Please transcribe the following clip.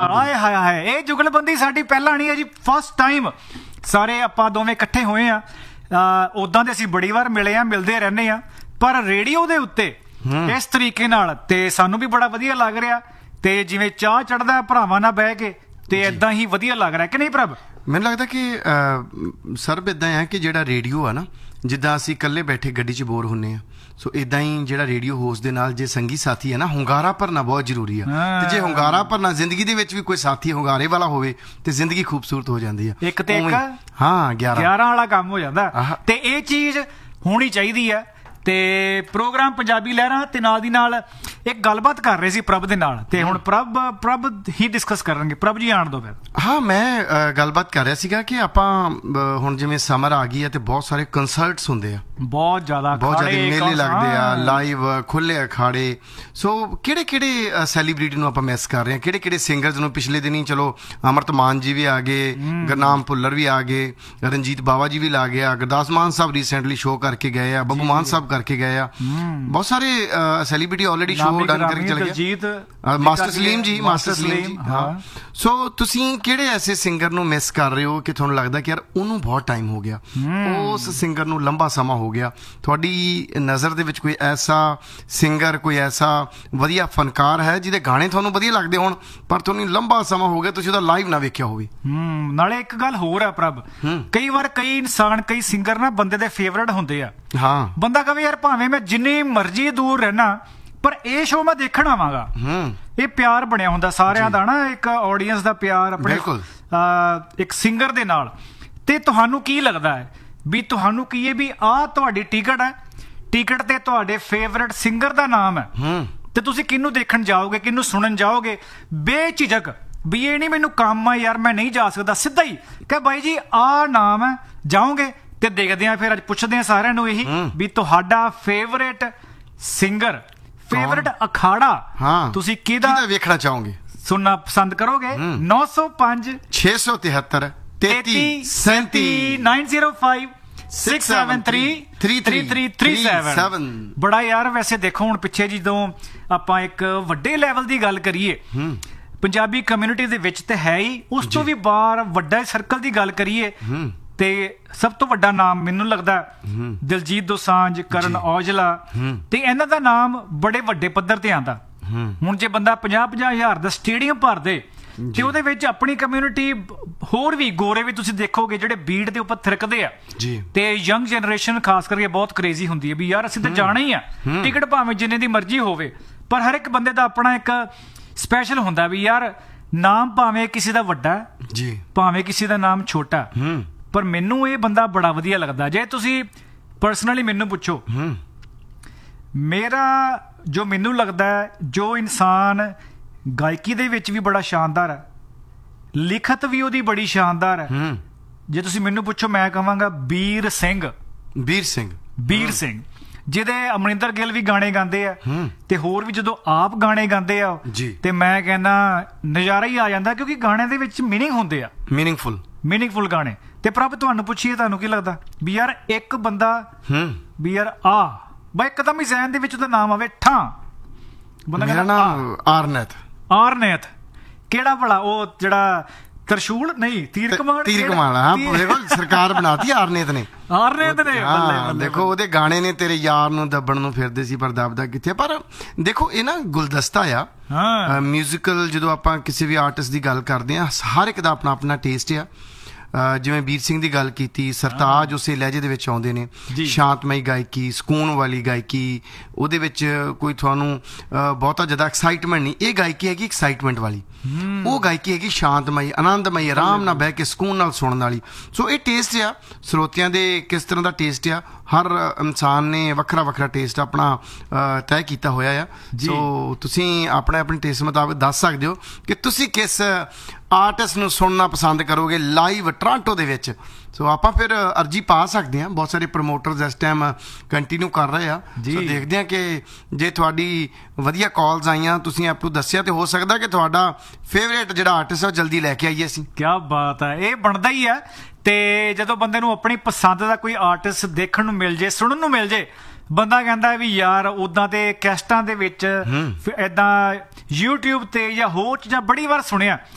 ਹਾਏ ਹਾਏ ਹਾਏ, ਇਹ ਜੁਗਲਬੰਦੀ ਸਾਡੀ ਪਹਿਲਾਂ ਨਹੀਂ ਹੈ ਜੀ, ਫਸਟ ਟਾਈਮ ਸਾਰੇ ਆਪਾਂ ਦੋਵੇਂ ਇਕੱਠੇ ਹੋਏ ਆ। ਉੱਦਾਂ ਦੇ ਅਸੀਂ ਬੜੀ ਵਾਰ ਮਿਲੇ ਆ, ਮਿਲਦੇ ਰਹਿੰਦੇ ਆ, ਪਰ ਰੇਡੀਓ ਦੇ ਉੱਤੇ ਇਸ ਤਰੀਕੇ ਨਾਲ ਤੇ ਸਾਨੂੰ ਵੀ ਬੜਾ ਵਧੀਆ ਲੱਗ ਰਿਹਾ, ਤੇ ਜਿਵੇਂ ਚਾਹ ਚੜਦਾ ਭਰਾਵਾਂ ਨਾਲ ਬਹਿ ਕੇ, ਤੇ ਏਦਾਂ ਹੀ ਵਧੀਆ ਲੱਗ ਰਿਹਾ ਕਿ ਨਹੀਂ ਪ੍ਰਭ? ਮੈਨੂੰ ਲੱਗਦਾ ਕਿ ਸਰਬ ਇੱਦਾਂ ਆ ਕਿ ਜਿਹੜਾ ਰੇਡੀਓ ਆ ਨਾ, ਜਿੱਦਾਂ ਅਸੀਂ ਇਕੱਲੇ ਬੈਠੇ ਗੱਡੀ 'ਚ ਬੋਰ ਹੁੰਦੇ ਆ, ਸੋ ਇੱਦਾਂ ਹੀ ਜਿਹੜਾ ਰੇਡੀਓ ਹੋਸਟ ਦੇ ਨਾਲ ਜੇ ਸੰਗੀ ਸਾਥੀ ਹੈ ਨਾ, ਹੁੰਗਾਰਾ ਭਰਨਾ ਬਹੁਤ ਜ਼ਰੂਰੀ ਆ। ਤੇ ਜੇ ਹੁੰਗਾਰਾ ਭਰਨਾ ਜ਼ਿੰਦਗੀ ਦੇ ਵਿੱਚ ਵੀ ਕੋਈ ਸਾਥੀ ਹੁੰਗਾਰੇ ਵਾਲਾ ਹੋਵੇ ਤੇ ਜ਼ਿੰਦਗੀ ਖੂਬਸੂਰਤ ਹੋ ਜਾਂਦੀ ਆ। ਇੱਕ ਤੇ ਇੱਕ 11 ਵਾਲਾ ਕੰਮ ਹੋ ਜਾਂਦਾ, ਤੇ ਇਹ ਚੀਜ਼ ਹੋਣੀ ਚਾਹੀਦੀ ਹੈ। ਤੇ ਪ੍ਰੋਗਰਾਮ ਪੰਜਾਬੀ ਲਹਿਰਾਂ ਤੇ ਨਾਲ ਦੀ ਨਾਲ ਇੱਕ ਗੱਲਬਾਤ ਕਰ ਰਹੇ ਸੀ ਪ੍ਰਭ ਦੇ ਨਾਲ, ਤੇ ਹੁਣ ਪ੍ਰਭ ਹੀ ਡਿਸਕਸ ਕਰਨਗੇ। ਪ੍ਰਭ ਜੀ ਆਣ ਦੋ ਫਿਰ। ਹਾਂ, ਮੈਂ ਗੱਲਬਾਤ ਕਰ ਰਿਹਾ ਸੀਗਾ ਕਿ ਆਪਾਂ ਹੁਣ ਜਿਵੇਂ ਸਮਰ ਆ ਗਈ ਹੈ ਤੇ ਬਹੁਤ ਸਾਰੇ ਕੰਸਰਟਸ ਹੁੰਦੇ ਆ, ਬਹੁਤ ਜ਼ਿਆਦਾ ਮੇਲੇ ਲੱਗਦੇ ਆ, ਲਾਈਵ ਖੁੱਲੇ ਅਖਾੜੇ। ਸੋ ਕਿਹੜੇ ਸੈਲੀਬ੍ਰਿਟੀ ਨੂੰ ਆਪਾਂ ਮਿਸ ਕਰ ਰਹੇ ਹਾਂ, ਕਿਹੜੇ ਸਿੰਗਰਸ ਨੂੰ? ਪਿਛਲੇ ਦਿਨੀ ਚਲੋ ਅਮਰਤ ਮਾਨ ਜੀ ਵੀ ਆ ਗਏ, ਗੁਰਨਾਮ ਭੁੱਲਰ ਵੀ ਆ ਗਏ, ਰਣਜੀਤ ਬਾਵਾ ਜੀ ਵੀ ਲਾ ਗਿਆ, ਗੁਰਦਾਸ ਮਾਨ ਸਾਹਿਬ ਰੀਸੈਂਟਲੀ ਸ਼ੋਅ ਕਰਕੇ ਗਏ ਆ, ਬੱਬੂ ਮਾਨ ਸਾਹਿਬ ਕਰਕੇ ਗਏ ਆ, ਬਹੁਤ ਸਾਰੇ ਸੈਲੀਬ੍ਰਿਟੀ ਆਲਰੇਡੀ ਸ਼ੋਅ ਡਨ ਕਰਕੇ ਚਲੇ ਗਏ। ਮਾਸਟਰ ਸਲੀਮ ਜੀ। ਹਾਂ, ਸੋ ਤੁਸੀਂ ਕਿਹੜੇ ਐਸੇ ਸਿੰਗਰ ਨੂੰ ਮਿਸ ਕਰ ਰਹੇ ਹੋ ਕਿ ਤੁਹਾਨੂੰ ਲੱਗਦਾ ਕਿ ਯਾਰ ਉਹਨੂੰ ਬਹੁਤ ਟਾਈਮ ਹੋ ਗਿਆ, ਉਸ ਸਿੰਗਰ ਨੂੰ ਲੰਬਾ ਸਮਾਂ ਹੋ ਗਿਆ? ਤੁਹਾਡੀ ਨਜ਼ਰ ਦੇ ਵਿੱਚ ਕੋਈ ਐਸਾ ਸਿੰਗਰ, ਕੋਈ ਐਸਾ ਵਧੀਆ ਫਨਕਾਰ ਹੈ ਜਿਹਦੇ ਗਾਣੇ ਤੁਹਾਨੂੰ ਵਧੀਆ ਲੱਗਦੇ ਹੋਣ, ਪਰ ਤੁਹਾਨੂੰ ਲੰਬਾ ਸਮਾਂ ਹੋ ਗਿਆ ਤੁਸੀਂ ਉਹਦਾ ਲਾਈਵ ਨਾ ਵੇਖਿਆ ਹੋਵੇ? ਨਾਲੇ ਇੱਕ ਗੱਲ ਹੋਰ ਆ ਪ੍ਰਭ, ਕਈ ਵਾਰ ਕਈ ਇਨਸਾਨ, ਕਈ ਸਿੰਗਰ ਨਾ ਬੰਦੇ ਦੇ ਫੇਵਰਟ ਹੁੰਦੇ ਆ। ਹਾਂ, ਬੰਦਾ ਕਹੇ ਯਾਰ ਭਾਵੇਂ ਮੈਂ ਜਿੰਨੀ ਮਰਜ਼ੀ ਦੂਰ ਰਹਿਣਾ, ਪਰ ਇਹ ਸ਼ੋਅ ਮੈਂ ਦੇਖਣ ਆਵਾਂਗਾ। ਇਹ ਪਿਆਰ ਬਣਿਆ ਹੁੰਦਾ ਸਾਰਿਆਂ ਦਾ ਨਾ, ਇੱਕ ਆਡੀਅנס ਦਾ ਪਿਆਰ ਆਪਣੇ ਇੱਕ ਸਿੰਗਰ ਦੇ ਨਾਲ। ਤੇ ਤੁਹਾਨੂੰ ਕੀ ਲੱਗਦਾ ਹੈ ਵੀ ਤੁਹਾਨੂੰ ਕੀ ਹੈ ਵੀ ਆਹ ਤੁਹਾਡੀ ਟਿਕਟ ਹੈ, ਟਿਕਟ ਤੇ ਤੁਹਾਡੇ ਫੇਵਰਟ ਸਿੰਗਰ ਦਾ ਨਾਮ ਹੈ, ਤੇ ਤੁਸੀਂ ਕਿਹਨੂੰ ਦੇਖਣ ਜਾਓਗੇ, ਕਿਹਨੂੰ ਸੁਣਨ ਜਾਓਗੇ? ਬੇਝਿਜਕ ਵੀ ਇਹ ਨਹੀਂ ਮੈਨੂੰ ਕੰਮ ਆ ਯਾਰ ਮੈਂ ਨਹੀਂ ਜਾ ਸਕਦਾ, ਸਿੱਧਾ ਹੀ ਕਹੇ ਬਾਈ ਜੀ ਆਹ ਨਾਮ ਹੈ, ਜਾਓਗੇ? ਤੇ ਦੇਖਦੇ ਆ ਫਿਰ, ਅੱਜ ਪੁੱਛਦੇ ਆ ਸਾਰਿਆਂ ਨੂੰ ਇਹੀ ਵੀ ਤੁਹਾਡਾ ਫੇਵਰੇਟ ਸਿੰਗਰ, ਫੇਵਰੇਟ ਅਖਾੜਾ ਤੁਸੀਂ ਕਿਹਦਾ ਵੇਖਣਾ ਚਾਹੋਗੇ, ਸੁਣਨਾ ਪਸੰਦ ਕਰੋਗੇ? 905 673 3337 905 673 3337। ਬੜਾ ਯਾਰ, ਵੈਸੇ ਦੇਖੋ ਹੁਣ ਪਿੱਛੇ ਜਦੋਂ ਆਪਾਂ ਇੱਕ ਵੱਡੇ ਲੈਵਲ ਦੀ ਗੱਲ ਕਰੀਏ ਪੰਜਾਬੀ ਕਮਿਊਨਿਟੀ ਦੇ ਵਿੱਚ ਤੇ ਹੈ ਹੀ, ਉਸ ਤੋਂ ਵੀ ਬਾਹਰ ਵੱਡਾ ਸਰਕਲ ਦੀ ਗੱਲ ਕਰੀਏ ਤੇ ਸਭ ਤੋਂ ਵੱਡਾ ਨਾਮ ਮੈਨੂੰ ਲੱਗਦਾ ਦਿਲਜੀਤ ਦੋਸਾਂਝ, ਕਰਨ ਔਜਲਾ, ਤੇ ਇਹਨਾਂ ਦਾ ਨਾਮ ਬੜੇ ਵੱਡੇ ਪੱਧਰ ਤੇ ਆਂਦਾ। ਹੁਣ ਜੇ ਬੰਦਾ 50-50 ਹਜ਼ਾਰ ਦਾ ਸਟੇਡੀਅਮ ਭਰ ਦੇ ਤੇ ਉਹਦੇ ਵਿੱਚ ਆਪਣੀ ਕਮਿਊਨਿਟੀ, ਹੋਰ ਵੀ ਗੋਰੇ ਵੀ ਤੁਸੀਂ ਦੇਖੋਗੇ ਜਿਹੜੇ ਬੀਟ ਦੇ ਉੱਪਰ ਥਿਰਕਦੇ ਆ, ਤੇ ਯੰਗ ਜਨਰੇਸ਼ਨ ਖਾਸ ਕਰਕੇ ਬਹੁਤ ਕ੍ਰੇਜ਼ੀ ਹੁੰਦੀ ਹੈ ਵੀ ਯਾਰ ਅਸੀਂ ਤਾਂ ਜਾਣਾ ਹੀ ਆ, ਟਿਕਟ ਭਾਵੇਂ ਜਿੰਨੇ ਦੀ ਮਰਜ਼ੀ ਹੋਵੇ, ਪਰ ਹਰ ਇੱਕ ਬੰਦੇ ਦਾ ਆਪਣਾ ਇੱਕ ਸਪੈਸ਼ਲ ਹੁੰਦਾ ਵੀ ਯਾਰ ਨਾਮ ਭਾਵੇਂ ਕਿਸੇ ਦਾ ਵੱਡਾ ਭਾਵੇਂ ਕਿਸੇ ਦਾ ਨਾਮ ਛੋਟਾ, ਪਰ ਮੈਨੂੰ ਇਹ ਬੰਦਾ ਬੜਾ ਵਧੀਆ ਲੱਗਦਾ। ਜੇ ਤੁਸੀਂ ਪਰਸਨਲੀ ਮੈਨੂੰ ਪੁੱਛੋ, ਮੇਰਾ ਜੋ ਮੈਨੂੰ ਲੱਗਦਾ ਜੋ ਇਨਸਾਨ ਗਾਇਕੀ ਦੇ ਵਿੱਚ ਵੀ ਬੜਾ ਸ਼ਾਨਦਾਰ ਹੈ, ਲਿਖਤ ਵੀ ਉਹਦੀ ਬੜੀ ਸ਼ਾਨਦਾਰ ਹੈ, ਜੇ ਤੁਸੀਂ ਮੈਨੂੰ ਪੁੱਛੋ ਮੈਂ ਕਹਾਂਗਾ ਵੀਰ ਸਿੰਘ, ਜਿਹਦੇ ਅਮਰਿੰਦਰ ਗਿੱਲ ਵੀ ਗਾਣੇ ਗਾਉਂਦੇ ਆ, ਤੇ ਹੋਰ ਵੀ ਜਦੋਂ ਆਪ ਗਾਣੇ ਗਾਉਂਦੇ ਆ ਤੇ ਮੈਂ ਕਹਿੰਦਾ ਨਜ਼ਾਰਾ ਹੀ ਆ ਜਾਂਦਾ, ਕਿਉਂਕਿ ਗਾਣਿਆਂ ਦੇ ਵਿੱਚ ਮੀਨਿੰਗ ਹੁੰਦੇ ਆ, ਮੀਨਿੰਗਫੁਲ ਗਾਣੇ। ਤੇ ਪ੍ਰਭ ਤੁਹਾਨੂੰ ਪੁੱਛੀਏ, ਤੁਹਾਨੂੰ ਕੀ ਲੱਗਦਾ ਵੀ ਯਾਰ ਇੱਕ ਬੰਦਾ ਵੀ ਯਾਰ ਬਈ ਇੱਕਦਮ ਹੀ ਜ਼ਹਿਨ ਦੇ ਵਿੱਚ ਉਹਦਾ ਨਾਮ ਆਵੇ ਮੇਰਾ ਨਾਮ ਆਰਨੈਤ, ਕਿਹੜਾ ਭਲਾ? ਉਹ ਜਿਹੜਾ ਤਰਸ਼ੂਲ ਨਹੀਂ, ਤੀਰ ਕਮਾਨ ਸਰਕਾਰ ਬਣਾਤੀ ਆਰਨੇਤ ਨੇ। ਦੇਖੋ ਉਹਦੇ ਗਾਣੇ ਨੇ ਤੇਰੇ ਯਾਰ ਨੂੰ ਦੱਬਣ ਨੂੰ ਫਿਰਦੇ ਸੀ ਪਰ ਦੱਬਦਾ ਕਿੱਥੇ। ਪਰ ਦੇਖੋ ਇਹ ਨਾ ਗੁਲਦਸਤਾ ਆ ਮਿਊਜ਼ੀਕਲ, ਜਦੋਂ ਆਪਾਂ ਕਿਸੇ ਵੀ ਆਰਟਿਸਟ ਦੀ ਗੱਲ ਕਰਦੇ ਹਾਂ ਹਰ ਇੱਕ ਦਾ ਆਪਣਾ ਆਪਣਾ ਟੇਸਟ ਆ। ਜਿਵੇਂ ਵੀਰ ਸਿੰਘ ਦੀ ਗੱਲ ਕੀਤੀ, ਸਰਤਾਜ ਉਸੇ ਲਹਿਜੇ ਦੇ ਵਿੱਚ ਆਉਂਦੇ ਨੇ, ਸ਼ਾਂਤਮਈ ਗਾਇਕੀ, ਸਕੂਨ ਵਾਲੀ ਗਾਇਕੀ, ਉਹਦੇ ਵਿੱਚ ਕੋਈ ਤੁਹਾਨੂੰ ਬਹੁਤਾ ਜ਼ਿਆਦਾ ਐਕਸਾਈਟਮੈਂਟ ਨਹੀਂ। ਇਹ ਗਾਇਕੀ ਹੈਗੀ ਐਕਸਾਈਟਮੈਂਟ ਵਾਲੀ, ਉਹ ਗਾਇਕੀ ਹੈਗੀ ਸ਼ਾਂਤਮਈ, ਆਨੰਦਮਈ, ਆਰਾਮ ਨਾਲ ਬਹਿ ਕੇ ਸਕੂਨ ਨਾਲ ਸੁਣਨ ਵਾਲੀ। ਸੋ ਇਹ ਟੇਸਟ ਆ ਸਰੋਤਿਆਂ ਦੇ, ਕਿਸ ਤਰ੍ਹਾਂ ਦਾ ਟੇਸਟ ਆ, ਹਰ ਇਨਸਾਨ ਨੇ ਵੱਖਰਾ ਵੱਖਰਾ ਟੇਸਟ ਆਪਣਾ ਤੈਅ ਕੀਤਾ ਹੋਇਆ ਆ। ਸੋ ਤੁਸੀਂ ਆਪਣੇ ਟੇਸਟ ਮੁਤਾਬਕ ਦੱਸ ਸਕਦੇ ਹੋ ਕਿ ਤੁਸੀਂ ਕਿਸ ਆਰਟਿਸਟ ਨੂੰ ਸੁਣਨਾ ਪਸੰਦ ਕਰੋਗੇ ਲਾਈਵ ਟੋਰਾਂਟੋ ਦੇ ਵਿੱਚ। ਸੋ ਆਪਾਂ ਫਿਰ ਅਰਜੀ ਪਾ ਸਕਦੇ ਹਾਂ, ਬਹੁਤ ਸਾਰੇ ਪ੍ਰਮੋਟਰਸ ਇਸ ਟਾਈਮ ਕੰਟੀਨਿਊ ਕਰ ਰਹੇ ਆ। ਸੋ ਦੇਖਦੇ ਹਾਂ ਕਿ ਜੇ ਤੁਹਾਡੀ ਵਧੀਆ ਕਾਲਸ ਆਈਆਂ, ਤੁਸੀਂ ਆਪ ਨੂੰ ਦੱਸਿਆ, ਤੇ ਹੋ ਸਕਦਾ ਕਿ ਤੁਹਾਡਾ ਫੇਵਰੇਟ ਜਿਹੜਾ ਆਰਟਿਸਟ ਆ ਉਹ ਜਲਦੀ ਲੈ ਕੇ ਆਈਏ ਅਸੀਂ। ਕਿਆ ਬਾਤ ਹੈ, ਇਹ ਬਣਦਾ ਹੀ ਹੈ। ਤੇ ਜਦੋਂ ਬੰਦੇ ਨੂੰ ਆਪਣੀ ਪਸੰਦ ਦਾ ਕੋਈ ਆਰਟਿਸਟ ਦੇਖਣ ਨੂੰ ਮਿਲ ਜੇ, ਸੁਣਨ ਨੂੰ ਮਿਲ ਜੇ, ਬੰਦਾ ਕਹਿੰਦਾ ਵੀ ਯਾਰ ਉੱਦਾਂ ਤੇ ਕੈਸਟਾਂ ਦੇ ਵਿੱਚ ਏਦਾਂ YouTube ਤੇ ਜਾਂ ਹੋਰ ਚੀਜ਼ਾਂ ਬੜੀ ਵਾਰ ਸੁਣਿਆ,